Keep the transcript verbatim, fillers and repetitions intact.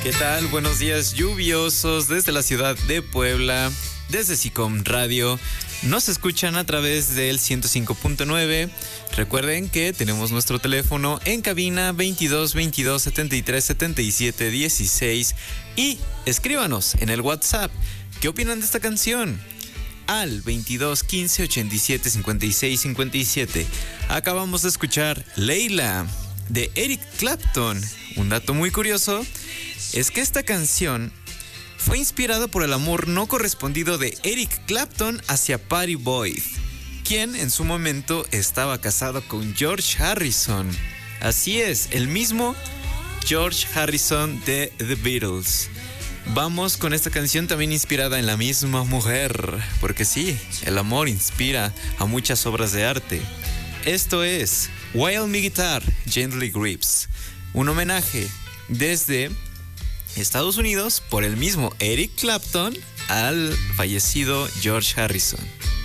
¿Qué tal? Buenos días lluviosos desde la ciudad de Puebla, desde SICOM Radio. Nos escuchan a través del ciento cinco punto nueve. Recuerden que tenemos nuestro teléfono en cabina veintidós veintidós setenta y tres setenta y siete dieciséis y escríbanos en el WhatsApp. ¿Qué opinan de esta canción? Al veintidós quince ochenta y siete cincuenta y seis cincuenta y siete. Acabamos de escuchar Leila de Eric Clapton. Un dato muy curioso es que esta canción fue inspirada por el amor no correspondido de Eric Clapton hacia Pattie Boyd, quien en su momento estaba casado con George Harrison. Así es, el mismo George Harrison de The Beatles. Vamos con esta canción también inspirada en la misma mujer, porque sí, el amor inspira a muchas obras de arte. Esto es While My Guitar Gently Grips, un homenaje desde Estados Unidos por el mismo Eric Clapton al fallecido George Harrison.